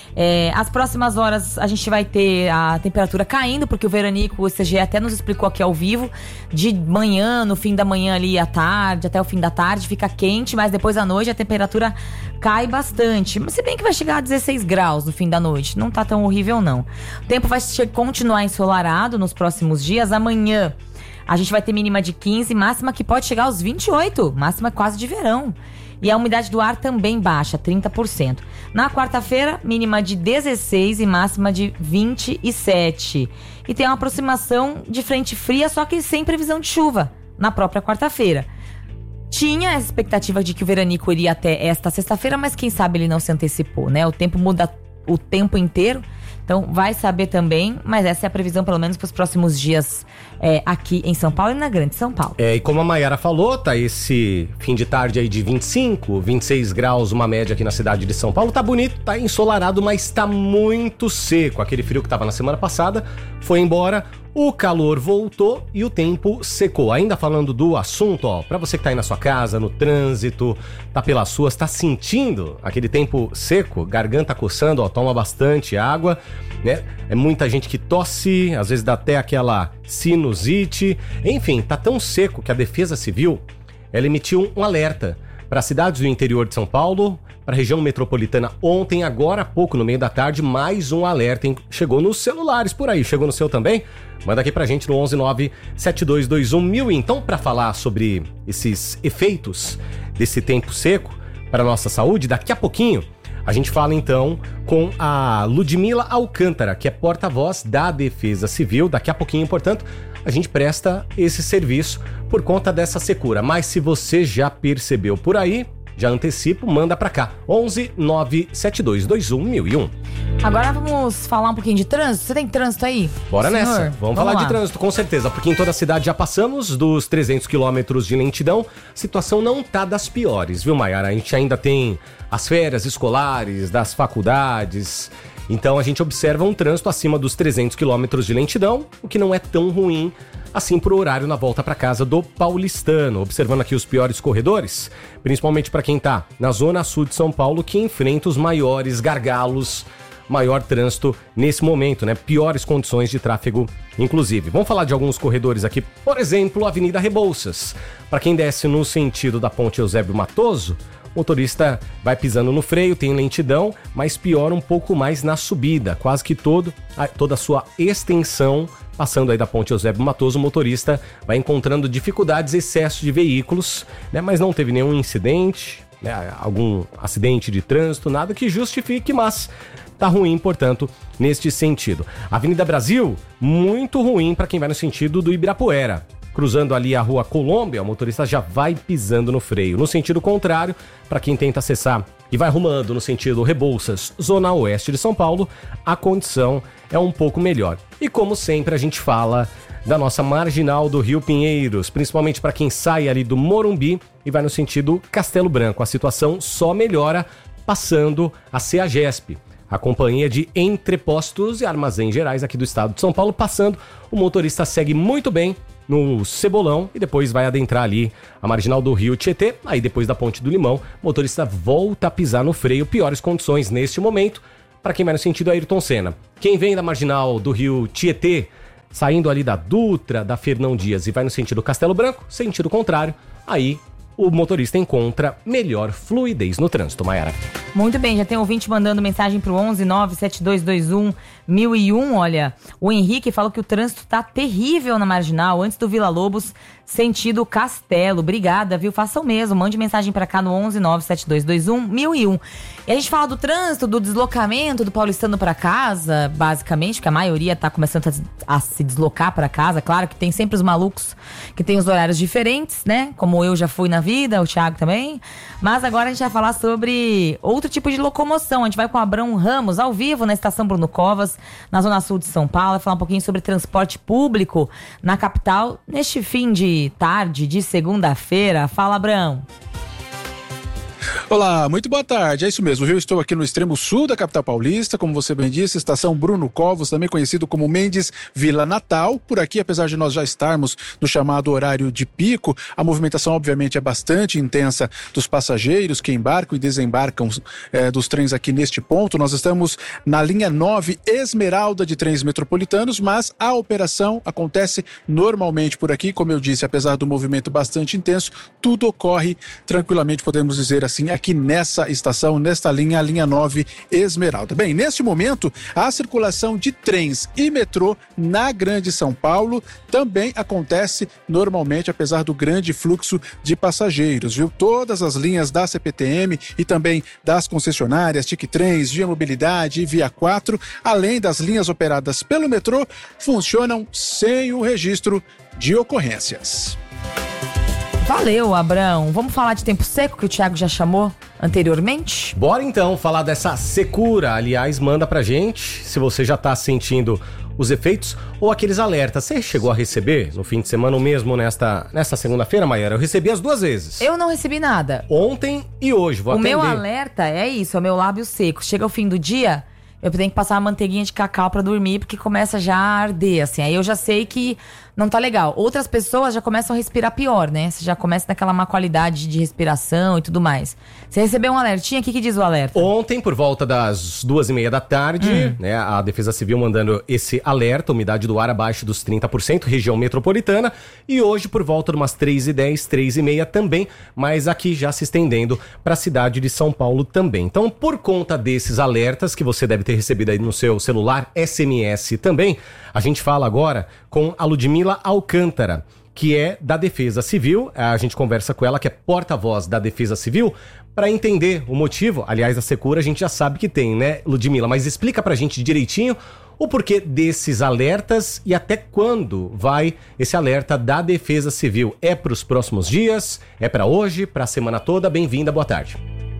É, as próximas horas a gente vai ter a temperatura caindo, porque o veranico, o C G até nos explicou aqui ao vivo, de manhã, no fim da manhã ali à tarde, até o fim da tarde, fica quente, mas depois à noite a temperatura cai bastante. Mas se bem que vai chegar a dezesseis graus no fim da noite, não tá tão horrível não. O tempo vai continuar ensolarado nos próximos dias. Amanhã a gente vai ter mínima de quinze, máxima que pode chegar aos vinte e oito, máxima quase de verão. E a umidade do ar também baixa, trinta por cento. Na quarta-feira, mínima de dezesseis e máxima de vinte e sete. E tem uma aproximação de frente fria, só que sem previsão de chuva, na própria quarta-feira. Tinha essa expectativa de que o veranico iria até esta sexta-feira, mas quem sabe ele não se antecipou, né? O tempo muda o tempo inteiro. Então vai saber também, mas essa é a previsão pelo menos para os próximos dias é, aqui em São Paulo e na Grande São Paulo. É, e como a Mayara falou, tá esse fim de tarde aí de vinte e cinco, vinte e seis graus, uma média aqui na cidade de São Paulo. Tá bonito, tá ensolarado, mas tá muito seco. Aquele frio que tava na semana passada foi embora, o calor voltou e o tempo secou. Ainda falando do assunto, ó, pra você que tá aí na sua casa, no trânsito, tá pelas ruas, tá sentindo aquele tempo seco, garganta coçando, ó, toma bastante água, né? É muita gente que tosse, às vezes dá até aquela sinusite. Enfim, tá tão seco que a Defesa Civil, ela emitiu um alerta para cidades do interior de São Paulo, para a região metropolitana ontem, agora há pouco, no meio da tarde, mais um alerta, hein? Chegou nos celulares por aí, chegou no seu também? Manda aqui pra gente no onze nove sete dois dois um mil. Então, para falar sobre esses efeitos desse tempo seco para nossa saúde, daqui a pouquinho A gente fala então com a Ludmila Alcântara, que é porta-voz da Defesa Civil. Daqui a pouquinho, portanto, a gente presta esse serviço por conta dessa secura. Mas se você já percebeu por aí, já antecipo, manda pra cá. onze nove sete dois dois um mil e um. Agora vamos falar um pouquinho de trânsito. Você tem trânsito aí? Bora senhor? nessa. Vamos, Vamos falar lá. de trânsito, com certeza. Porque em toda a cidade já passamos dos trezentos quilômetros de lentidão. A situação não tá das piores, viu, Maiara? A gente ainda tem as férias escolares, das faculdades. Então a gente observa um trânsito acima dos trezentos quilômetros de lentidão, o que não é tão ruim assim pro horário na volta para casa do paulistano. Observando aqui os piores corredores, principalmente para quem tá na zona sul de São Paulo, que enfrenta os maiores gargalos, maior trânsito nesse momento, né? Piores condições de tráfego, inclusive. Vamos falar de alguns corredores aqui. Por exemplo, a Avenida Rebouças. Para quem desce no sentido da Ponte Eusébio Matoso, o motorista vai pisando no freio, tem lentidão, mas piora um pouco mais na subida. Quase que todo, toda a sua extensão, passando aí da Ponte Eusébio Matoso, o motorista vai encontrando dificuldades, excesso de veículos, né? Mas não teve nenhum incidente, né? Algum acidente de trânsito, nada que justifique, mas tá ruim, portanto, neste sentido. Avenida Brasil, muito ruim para quem vai no sentido do Ibirapuera. Cruzando ali a Rua Colômbia, o motorista já vai pisando no freio. No sentido contrário, para quem tenta acessar e vai rumando no sentido Rebouças, zona oeste de São Paulo, a condição é um pouco melhor. E como sempre, a gente fala da nossa marginal do Rio Pinheiros, principalmente para quem sai ali do Morumbi e vai no sentido Castelo Branco. A situação só melhora passando a CEAGESP, a Companhia de Entrepostos e Armazéns Gerais aqui do estado de São Paulo. Passando, o motorista segue muito bem no Cebolão e depois vai adentrar ali a marginal do Rio Tietê. Aí depois da Ponte do Limão, o motorista volta a pisar no freio. Piores condições neste momento para quem vai no sentido Ayrton Senna. Quem vem da marginal do Rio Tietê, saindo ali da Dutra, da Fernão Dias e vai no sentido Castelo Branco, sentido contrário, aí o motorista encontra melhor fluidez no trânsito, Maiara. Muito bem, já tem ouvinte mandando mensagem pro onze nove sete dois dois um mil e um. Olha, o Henrique falou que o trânsito tá terrível na marginal, antes do Vila Lobos, sentido Castelo. Obrigada, viu? Façam mesmo, mande mensagem pra cá no onze nove sete dois dois um mil e um. E a gente fala do trânsito, do deslocamento do paulistano pra casa, basicamente, porque a maioria tá começando a, a se deslocar pra casa. Claro que tem sempre os malucos que tem os horários diferentes, né? Como eu já fui na vida, o Thiago também. Mas agora a gente vai falar sobre outro tipo de locomoção. A gente vai com o Abrão Ramos, ao vivo, na estação Bruno Covas, na zona sul de São Paulo, vai falar um pouquinho sobre transporte público na capital, neste fim de tarde de segunda-feira. Fala, Abrão. Olá, muito boa tarde, é isso mesmo, eu estou aqui no extremo sul da capital paulista, como você bem disse, estação Bruno Covas, também conhecido como Mendes Vila Natal. Por aqui, apesar de nós já estarmos no chamado horário de pico, a movimentação obviamente é bastante intensa dos passageiros que embarcam e desembarcam é, dos trens aqui neste ponto. Nós estamos na linha nove Esmeralda de trens metropolitanos, mas a operação acontece normalmente por aqui, como eu disse, apesar do movimento bastante intenso, tudo ocorre tranquilamente, podemos dizer assim, aqui nessa estação, nesta linha, a linha nove Esmeralda. Bem, neste momento, a circulação de trens e metrô na Grande São Paulo também acontece normalmente, apesar do grande fluxo de passageiros, viu? Todas as linhas da C P T M e também das concessionárias, TicTrens, Via Mobilidade e Via quatro, além das linhas operadas pelo metrô, funcionam sem o registro de ocorrências. Valeu, Abrão. Vamos falar de tempo seco, que o Thiago já chamou anteriormente? Bora então falar dessa secura. Aliás, manda pra gente se você já tá sentindo os efeitos ou aqueles alertas. Você chegou a receber no fim de semana ou mesmo nesta, nesta segunda-feira, Maiara? Eu recebi as duas vezes. Eu não recebi nada. Ontem e hoje, vou o atender. O meu alerta é isso, é o meu lábio seco. Chega o fim do dia, eu tenho que passar uma manteiguinha de cacau pra dormir, porque começa já a arder, assim. Aí eu já sei que não tá legal. Outras pessoas já começam a respirar pior, né? Você já começa naquela má qualidade de respiração e tudo mais. Você recebeu um alertinha? O que que diz o alerta? Ontem, por volta das duas e meia da tarde, hum. né, a Defesa Civil mandando esse alerta, umidade do ar abaixo dos trinta por cento, região metropolitana. E hoje, por volta de umas três e dez, três e meia também, mas aqui já se estendendo para a cidade de São Paulo também. Então, por conta desses alertas que você deve ter recebido aí no seu celular, S M S também, a gente fala agora com a Ludmila Alcântara, que é da Defesa Civil. A gente conversa com ela, que é porta-voz da Defesa Civil, para entender o motivo. Aliás, a Secura a gente já sabe que tem, né, Ludmila? Mas explica pra gente direitinho o porquê desses alertas e até quando vai esse alerta da Defesa Civil. É para os próximos dias? É para hoje? Para a semana toda? Bem-vinda, boa tarde.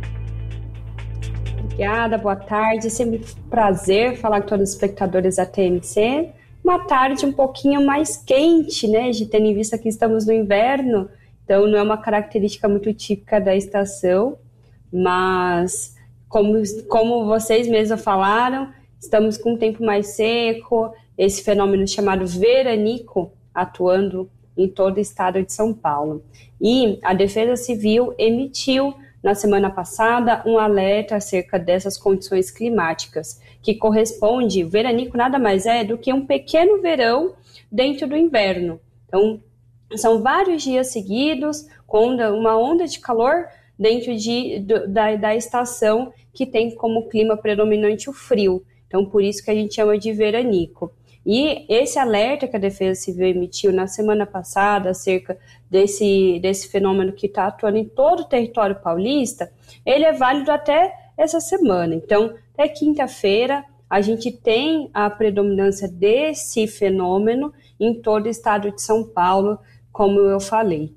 Obrigada, boa tarde. É sempre um prazer falar com todos os espectadores da T M C. Uma tarde um pouquinho mais quente, né, de tendo em vista que estamos no inverno, então não é uma característica muito típica da estação, mas como, como vocês mesmos falaram, estamos com um tempo mais seco, esse fenômeno chamado veranico atuando em todo o estado de São Paulo. E a Defesa Civil emitiu na semana passada um alerta acerca dessas condições climáticas, que corresponde, veranico nada mais é do que um pequeno verão dentro do inverno. Então, são vários dias seguidos com uma onda de calor dentro de, da, da estação que tem como clima predominante o frio. Então, por isso que a gente chama de veranico. E esse alerta que a Defesa Civil emitiu na semana passada acerca desse, desse fenômeno que está atuando em todo o território paulista, ele é válido até essa semana. Então, até quinta-feira, a gente tem a predominância desse fenômeno em todo o estado de São Paulo, como eu falei.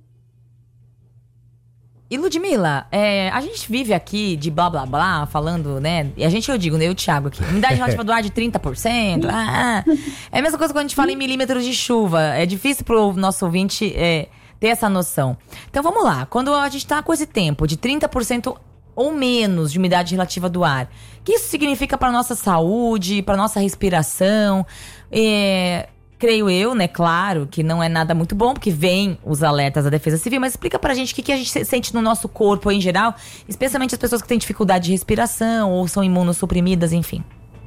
E Ludmila, é, a gente vive aqui de blá blá blá, falando, né? E a gente, eu digo, né? Eu e o Thiago aqui. Umidade relativa do ar de trinta por cento. Ah, é a mesma coisa quando a gente fala em milímetros de chuva. É difícil pro nosso ouvinte é, ter essa noção. Então vamos lá. Quando a gente tá com esse tempo de trinta por cento ou menos de umidade relativa do ar, o que isso significa para nossa saúde, para nossa respiração? É... Creio eu, né, claro, que não é nada muito bom, porque vem os alertas da Defesa Civil, mas explica pra gente o que, que a gente sente no nosso corpo em geral, especialmente as pessoas que têm dificuldade de respiração ou são imunossuprimidas, enfim.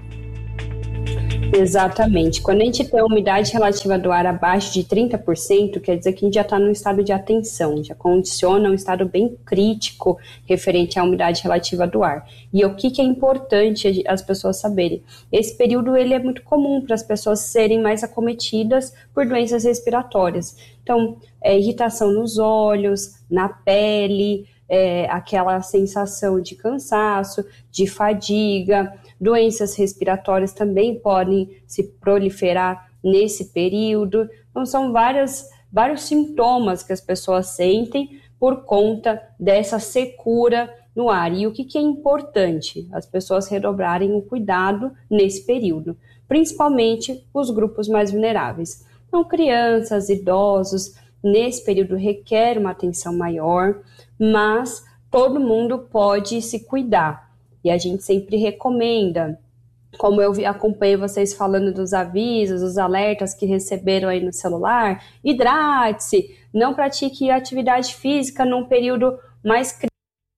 Exatamente. Quando a gente tem a umidade relativa do ar abaixo de trinta por cento, quer dizer que a gente já está num estado de atenção, já condiciona um estado bem crítico referente à umidade relativa do ar. E o que, que é importante as pessoas saberem? Esse período ele é muito comum para as pessoas serem mais acometidas por doenças respiratórias. Então, é, irritação nos olhos, na pele, é, aquela sensação de cansaço, de fadiga. Doenças respiratórias também podem se proliferar nesse período. Então, são várias, vários sintomas que as pessoas sentem por conta dessa secura no ar. E o que, que é importante? As pessoas redobrarem o cuidado nesse período, principalmente os grupos mais vulneráveis. Então, crianças, idosos, nesse período requer uma atenção maior, mas todo mundo pode se cuidar. E a gente sempre recomenda, como eu acompanhei vocês falando dos avisos, os alertas que receberam aí no celular, hidrate-se, não pratique atividade física num período mais crítico.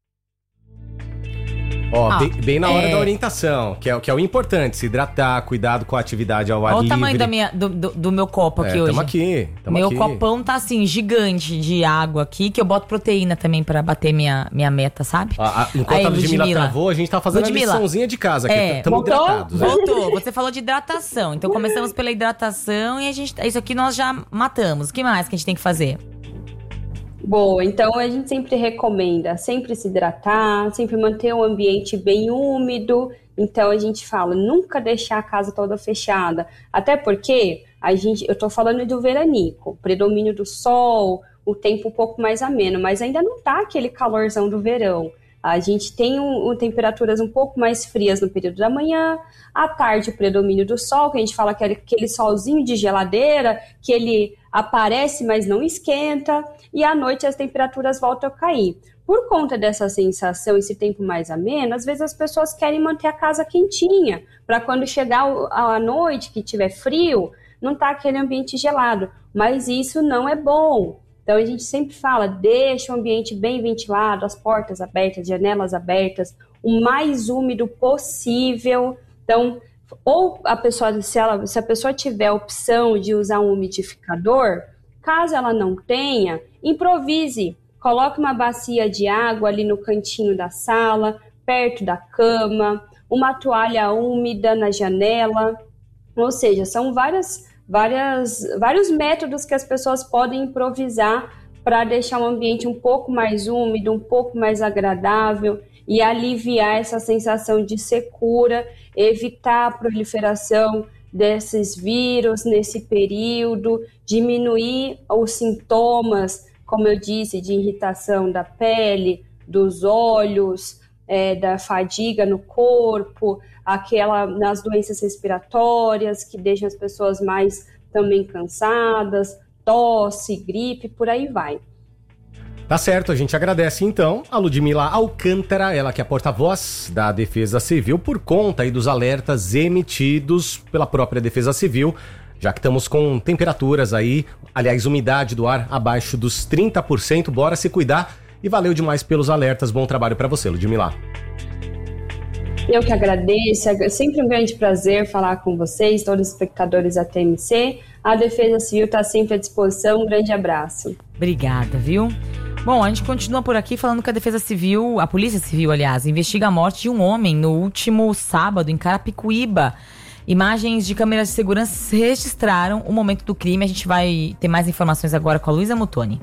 Ó, Ah, bem, bem na hora é. da orientação, que é, que é o importante, se hidratar, cuidado com a atividade ao ar Olha o livre. tamanho da minha, do, do, do meu copo aqui É, hoje. tamo aqui, tamo meu aqui. copão tá assim, gigante de água aqui, que eu boto proteína também pra bater minha, minha meta, sabe? Ah, ah, enquanto Aí, a Ludmilla Ludmilla. travou, a gente tá fazendo Ludmilla. a liçãozinha de casa aqui, É, estamos voltou? hidratados. né? Voltou. Você falou de hidratação. Então começamos pela hidratação e a gente, isso aqui nós já matamos. O que mais que a gente tem que fazer? Boa, então a gente sempre recomenda sempre se hidratar, sempre manter o ambiente bem úmido. Então a gente fala, nunca deixar a casa toda fechada. Até porque a gente, eu tô falando do veranico, predomínio do sol, o tempo um pouco mais ameno, mas ainda não tá aquele calorzão do verão. A gente tem um, um, temperaturas um pouco mais frias no período da manhã, à tarde o predomínio do sol, que a gente fala que é aquele solzinho de geladeira, que ele aparece, mas não esquenta, e à noite as temperaturas voltam a cair. Por conta dessa sensação, esse tempo mais ameno, às vezes as pessoas querem manter a casa quentinha, para quando chegar a noite, que tiver frio, não tá aquele ambiente gelado, mas isso não é bom. Então, a gente sempre fala, deixa o ambiente bem ventilado, as portas abertas, janelas abertas, o mais úmido possível. Então, ou a pessoa, se, ela, se a pessoa tiver a opção de usar um umidificador, caso ela não tenha, improvise. Coloque uma bacia de água ali no cantinho da sala, perto da cama, uma toalha úmida na janela. Ou seja, são várias várias, vários métodos que as pessoas podem improvisar para deixar o ambiente um pouco mais úmido, um pouco mais agradável e aliviar essa sensação de secura, evitar a proliferação desses vírus nesse período, diminuir os sintomas, como eu disse, de irritação da pele, dos olhos, é, da fadiga no corpo, aquela nas doenças respiratórias que deixam as pessoas mais também cansadas, tosse, gripe, por aí vai. Tá certo, a gente agradece então a Ludmila Alcântara, ela que é a porta-voz da Defesa Civil, por conta aí dos alertas emitidos pela própria Defesa Civil, já que estamos com temperaturas aí, aliás, umidade do ar abaixo dos trinta por cento, bora se cuidar e valeu demais pelos alertas, bom trabalho para você, Ludmila. Eu que agradeço, é sempre um grande prazer falar com vocês, todos os espectadores da T M C, a Defesa Civil está sempre à disposição, um grande abraço. Obrigada, viu? Bom, a gente continua por aqui falando que a Defesa Civil, a Polícia Civil, aliás, investiga a morte de um homem no último sábado em Carapicuíba. Imagens de câmeras de segurança registraram o momento do crime. A gente vai ter mais informações agora com a Luísa Mutoni.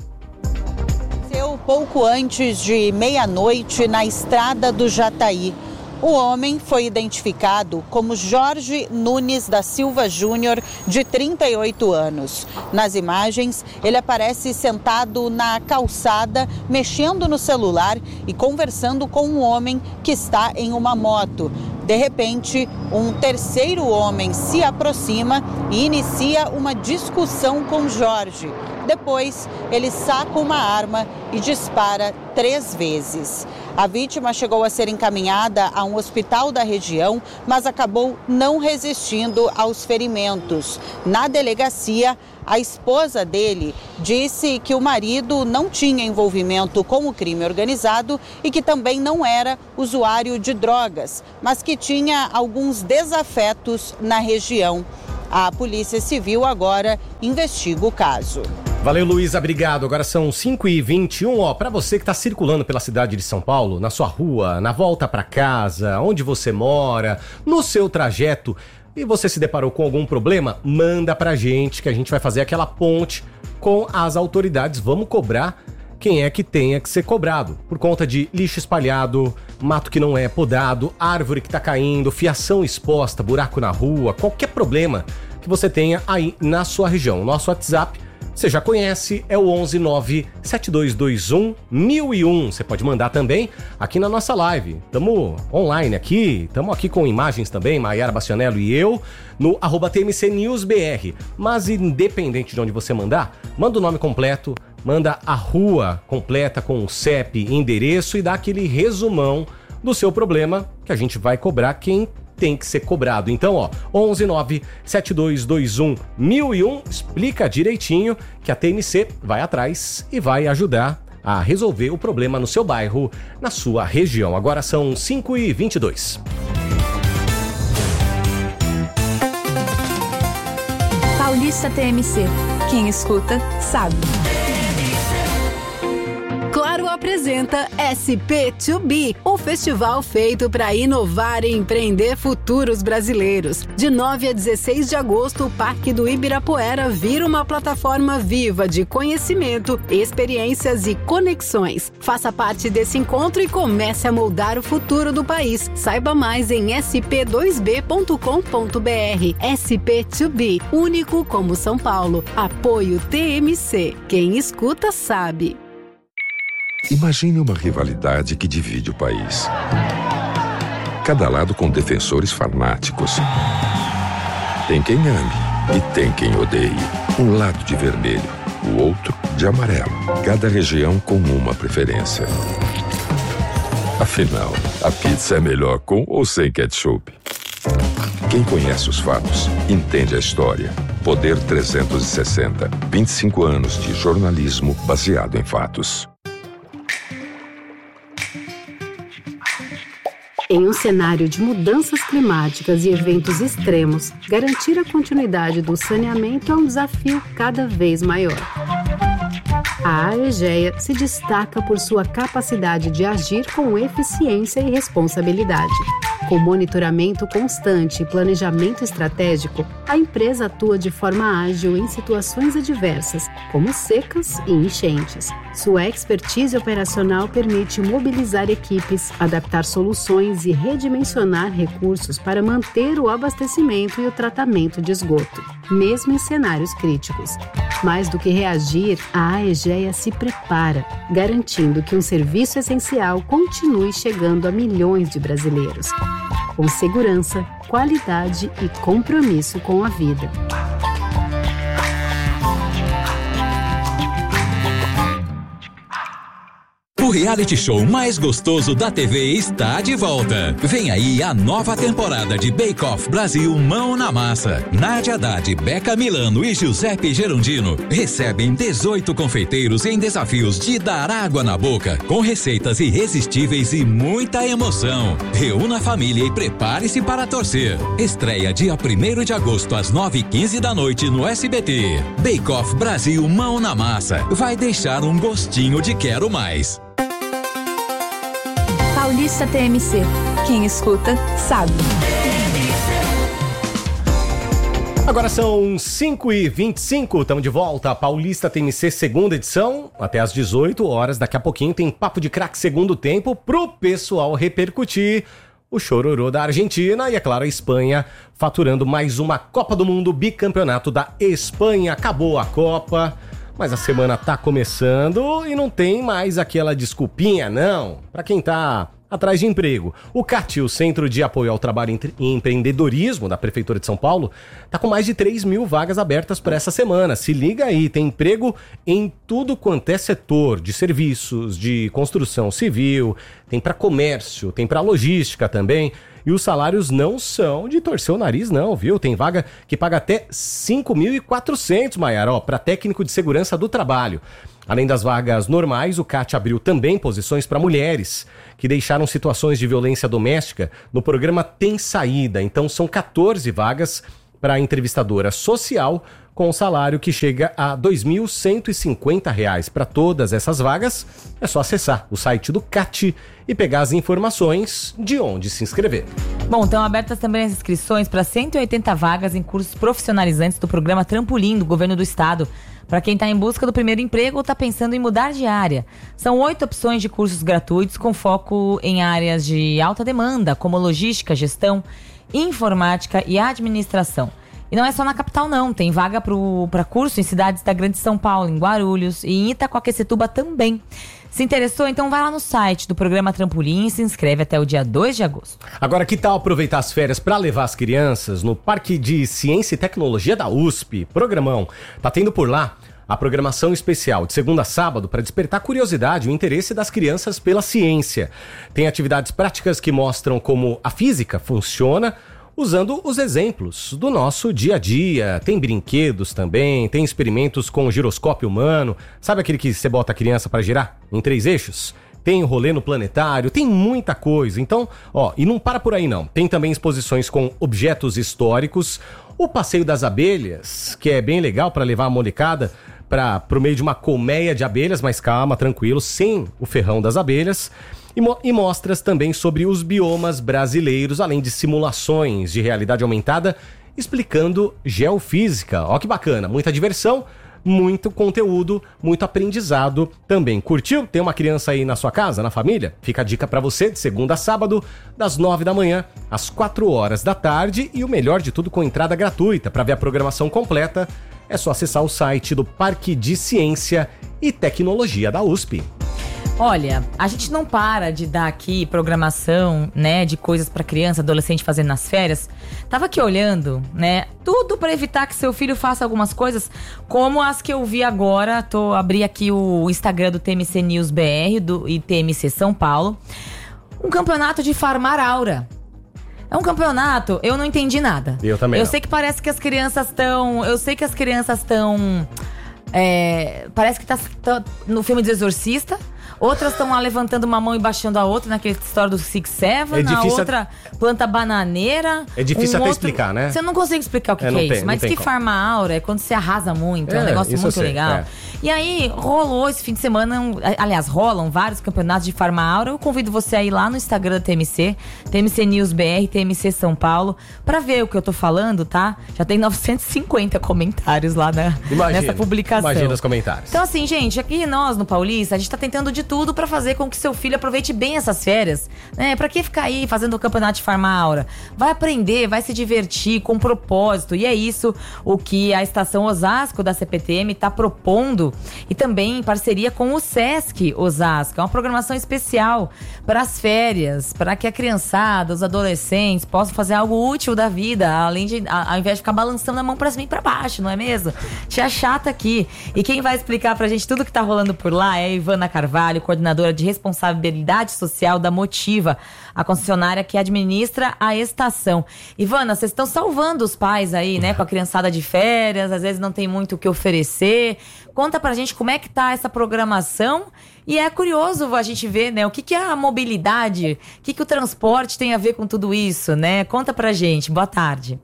Pouco antes de meia-noite na estrada do Jataí. O homem foi identificado como Jorge Nunes da Silva Júnior, de trinta e oito anos. Nas imagens, ele aparece sentado na calçada, mexendo no celular e conversando com um homem que está em uma moto. De repente, um terceiro homem se aproxima e inicia uma discussão com Jorge. Depois, ele saca uma arma e dispara três vezes. A vítima chegou a ser encaminhada a um hospital da região, mas acabou não resistindo aos ferimentos. Na delegacia, a esposa dele disse que o marido não tinha envolvimento com o crime organizado e que também não era usuário de drogas, mas que tinha alguns desafetos na região. A Polícia Civil agora investiga o caso. Valeu, Luísa, obrigado. Agora são cinco e vinte e um, ó, pra você que tá circulando pela cidade de São Paulo, na sua rua, na volta pra casa, onde você mora, no seu trajeto, e você se deparou com algum problema, manda pra gente que a gente vai fazer aquela ponte com as autoridades. Vamos cobrar quem é que tenha que ser cobrado, por conta de lixo espalhado, mato que não é podado, árvore que tá caindo, fiação exposta, buraco na rua, qualquer problema que você tenha aí na sua região. Nosso WhatsApp, você já conhece, é o onze nove sete dois dois um mil e um. Você pode mandar também aqui na nossa live. Tamo online aqui, tamo aqui com imagens também, Maiara Bastianello e eu, no arroba T M C News B R. Mas independente de onde você mandar, manda o nome completo, manda a rua completa com o C E P, endereço e dá aquele resumão do seu problema que a gente vai cobrar quem tem que ser cobrado. Então, ó, onze nove sete dois dois um mil e um, explica direitinho que a T M C vai atrás e vai ajudar a resolver o problema no seu bairro, na sua região. Agora são cinco e vinte e dois. Paulista T M C. Quem escuta, sabe. Claro apresenta S P dois B, o festival feito para inovar e empreender futuros brasileiros. De nove a dezesseis de agosto, o Parque do Ibirapuera vira uma plataforma viva de conhecimento, experiências e conexões. Faça parte desse encontro e comece a moldar o futuro do país. Saiba mais em s p dois b ponto com ponto b r. S P dois B, único como São Paulo. Apoio T M C. Quem escuta sabe. Imagine uma rivalidade que divide o país. Cada lado com defensores fanáticos. Tem quem ame e tem quem odeie. Um lado de vermelho, o outro de amarelo. Cada região com uma preferência. Afinal, a pizza é melhor com ou sem ketchup? Quem conhece os fatos, entende a história. Poder trezentos e sessenta. vinte e cinco anos de jornalismo baseado em fatos. Em um cenário de mudanças climáticas e eventos extremos, garantir a continuidade do saneamento é um desafio cada vez maior. A Aegea se destaca por sua capacidade de agir com eficiência e responsabilidade. Com monitoramento constante e planejamento estratégico, a empresa atua de forma ágil em situações adversas, como secas e enchentes. Sua expertise operacional permite mobilizar equipes, adaptar soluções e redimensionar recursos para manter o abastecimento e o tratamento de esgoto, mesmo em cenários críticos. Mais do que reagir, a Aegea se prepara, garantindo que um serviço essencial continue chegando a milhões de brasileiros. Com segurança, qualidade e compromisso com a vida. O reality show mais gostoso da T V está de volta. Vem aí a nova temporada de Bake Off Brasil Mão na Massa. Nádia Haddad, Beca Milano e Giuseppe Gerondino recebem dezoito confeiteiros em desafios de dar água na boca, com receitas irresistíveis e muita emoção. Reúna a família e prepare-se para torcer. Estreia dia primeiro de agosto às nove e quinze da noite no S B T. Bake Off Brasil Mão na Massa. Vai deixar um gostinho de quero mais. Paulista T M C. Quem escuta, sabe. Agora são cinco e vinte e cinco, estamos de volta. A Paulista T M C, segunda edição, até às dezoito horas. Daqui a pouquinho tem Papo de Craque segundo tempo pro pessoal repercutir o chororô da Argentina e, é claro, a Espanha faturando mais uma Copa do Mundo, bicampeonato da Espanha. Acabou a Copa, mas a semana tá começando e não tem mais aquela desculpinha, não, pra quem tá atrás de emprego. O CAT, o Centro de Apoio ao Trabalho e Empreendedorismo da Prefeitura de São Paulo, tá com mais de três mil vagas abertas para essa semana. Se liga aí, tem emprego em tudo quanto é setor, de serviços, de construção civil, tem para comércio, tem para logística também. E os salários não são de torcer o nariz, não, viu? Tem vaga que paga até cinco mil e quatrocentos, Maiara, ó, para técnico de segurança do trabalho. Além das vagas normais, o CAT abriu também posições para mulheres que deixaram situações de violência doméstica no programa Tem Saída. Então são quatorze vagas para entrevistadora social com um salário que chega a dois mil cento e cinquenta reais. Para todas essas vagas, é só acessar o site do CAT e pegar as informações de onde se inscrever. Bom, estão abertas também as inscrições para cento e oitenta vagas em cursos profissionalizantes do programa Trampolim do Governo do Estado, para quem está em busca do primeiro emprego ou está pensando em mudar de área. São oito opções de cursos gratuitos com foco em áreas de alta demanda, como logística, gestão, informática e administração. E não é só na capital, não. Tem vaga para curso em cidades da Grande São Paulo, em Guarulhos e em Itacoaquecetuba também. Se interessou? Então vai lá no site do programa Trampolim e se inscreve até o dia dois de agosto. Agora, que tal aproveitar as férias para levar as crianças no Parque de Ciência e Tecnologia da U S P? Programão. Tá tendo por lá a programação especial de segunda a sábado para despertar a curiosidade e o interesse das crianças pela ciência. Tem atividades práticas que mostram como a física funciona, usando os exemplos do nosso dia a dia. Tem brinquedos também, tem experimentos com o giroscópio humano. Sabe aquele que você bota a criança para girar em três eixos? Tem o rolê no planetário, tem muita coisa. Então, ó, e não para por aí não. Tem também exposições com objetos históricos, o passeio das abelhas, que é bem legal para levar a molecada para pro meio de uma colmeia de abelhas, mas calma, tranquilo, sem o ferrão das abelhas. E, mo- e mostras também sobre os biomas brasileiros, além de simulações de realidade aumentada, explicando geofísica. Ó que bacana, muita diversão, muito conteúdo, muito aprendizado também. Curtiu? Tem uma criança aí na sua casa, na família? Fica a dica pra você, de segunda a sábado, das nove da manhã às quatro horas da tarde, e o melhor de tudo, com entrada gratuita. Para ver a programação completa, é só acessar o site do Parque de Ciência e Tecnologia da U S P. Olha, a gente não para de dar aqui programação, né, de coisas pra criança, adolescente fazendo nas férias. Tava aqui olhando, né, tudo pra evitar que seu filho faça algumas coisas, como as que eu vi agora. Tô abri aqui o Instagram do T M C News B R do, e T M C São Paulo. Um campeonato de farmar aura. É um campeonato, eu não entendi nada. Eu também Eu não. sei que parece que as crianças estão... Eu sei que as crianças estão... É, parece que tá, tá no filme do Exorcista. Outras estão lá levantando uma mão e baixando a outra, naquela história do Six Seven. É a outra a... planta bananeira. É difícil um até outro... explicar, né? Você não consegue explicar o que, é, que é tem, isso. Mas diz que Farma Aura é quando você arrasa muito. É, é um negócio muito legal. É. E aí, rolou esse fim de semana, um, aliás, rolam vários campeonatos de Farma Aura. Eu convido você a ir lá no Instagram da T M C, T M C News B R, T M C São Paulo, pra ver o que eu tô falando, tá? Já tem novecentos e cinquenta comentários lá na, imagina, nessa publicação. Imagina os comentários. Então assim, gente, aqui nós no Paulista, a gente tá tentando de tudo pra fazer com que seu filho aproveite bem essas férias, né? Pra que ficar aí fazendo o campeonato de Farma Aura? Vai aprender, vai se divertir com propósito, e é isso o que a Estação Osasco da C P T M tá propondo, e também em parceria com o Sesc Osasco. É uma programação especial para as férias, para que a criançada, os adolescentes possam fazer algo útil da vida, além de, a, ao invés de ficar balançando a mão pra cima e pra baixo, não é mesmo? Tia chata aqui. E quem vai explicar pra gente tudo que tá rolando por lá é a Ivana Carvalho, coordenadora de responsabilidade social da Motiva, a concessionária que administra a estação. Ivana, vocês estão salvando os pais aí, né, com a criançada de férias, às vezes não tem muito o que oferecer. Conta pra gente como é que tá essa programação. E é curioso a gente ver, né, o que, que é a mobilidade, o que, que o transporte tem a ver com tudo isso, né? Conta pra gente. Boa tarde.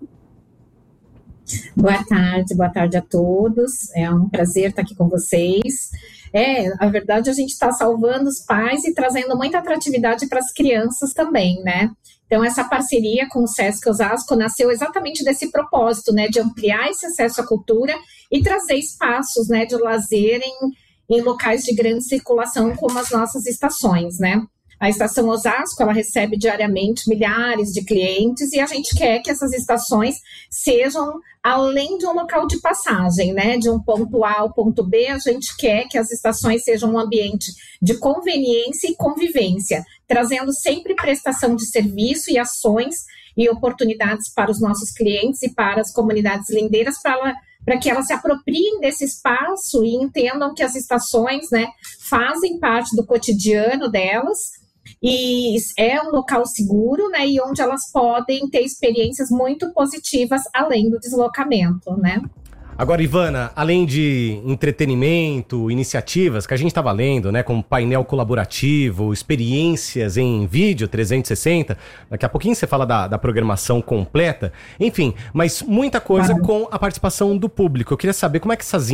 Boa tarde, boa tarde a todos. É um prazer estar aqui com vocês. É, na verdade, a gente está salvando os pais e trazendo muita atratividade para as crianças também, né? Então, essa parceria com o Sesc Osasco nasceu exatamente desse propósito, né, de ampliar esse acesso à cultura e trazer espaços, né, de lazer em, em locais de grande circulação, como as nossas estações, né? A Estação Osasco, ela recebe diariamente milhares de clientes e a gente quer que essas estações sejam além de um local de passagem, né? De um ponto A ao ponto B, a gente quer que as estações sejam um ambiente de conveniência e convivência, trazendo sempre prestação de serviço e ações e oportunidades para os nossos clientes e para as comunidades lindeiras, para ela para que elas se apropriem desse espaço e entendam que as estações, né, fazem parte do cotidiano delas. E é um local seguro, né, e onde elas podem ter experiências muito positivas além do deslocamento, né? Agora, Ivana, além de entretenimento, iniciativas que a gente estava lendo, né, como painel colaborativo, experiências em vídeo trezentos e sessenta, daqui a pouquinho você fala da, da programação completa, enfim, mas muita coisa claro. Com a participação do público. Eu queria saber como é que essas